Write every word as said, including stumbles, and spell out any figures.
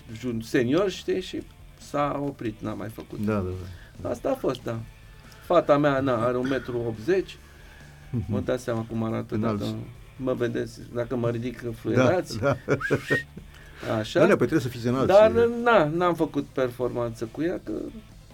jun, senior, știi, și s-a oprit, n-a mai făcut. Da, da, da. Asta a fost, da. Fata mea, na, are un metru optzeci, mă dați seama cum arată, dacă mă vedeți, dacă mă ridic fluierați. Da, da. Așa. Da, păi trebuie să fiți înalți. Dar, na, n-am făcut performanță cu ea, că